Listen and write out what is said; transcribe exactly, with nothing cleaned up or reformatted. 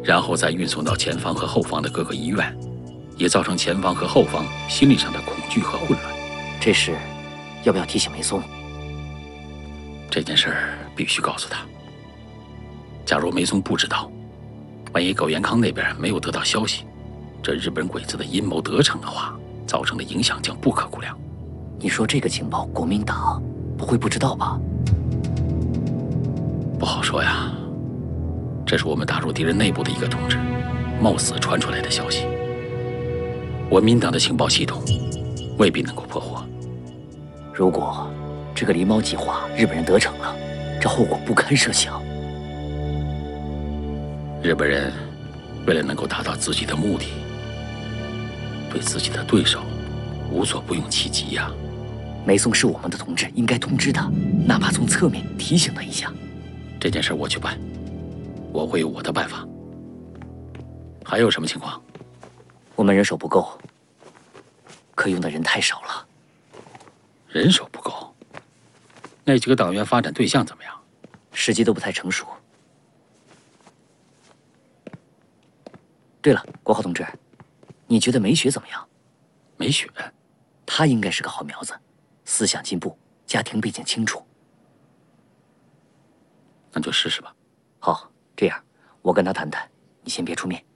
然后再运送到前方和后方的各个医院，也造成前方和后方心理上的恐惧和混乱。 这事要不要提醒梅松？ 这件事儿必须告诉他。假如梅松不知道，万一苟延康那边没有得到消息，这日本鬼子的阴谋得逞的话，造成的影响将不可估量。 你说这个情报，国民党不会不知道吧？ 不好说呀，这是我们打入敌人内部的一个通知，冒死传出来的消息。国民党的情报系统未必能够破获。 如果这个狸猫计划日本人得逞了，这后果不堪设想。 日本人为了能够达到自己的目的，对自己的对手无所不用其极呀。 梅松是我们的同志，应该通知他，哪怕从侧面提醒他一下。 这件事我去办，我会有我的办法。还有什么情况？ 我们人手不够，可用的人太少了。 人手不够？那几个党员发展对象怎么样？ 时机都不太成熟。对了，国豪同志，你觉得梅雪怎么样？ 梅雪， 她应该是个好苗子，思想进步，家庭背景清楚。 那就试试吧。 好，这样我跟她谈谈，你先别出面。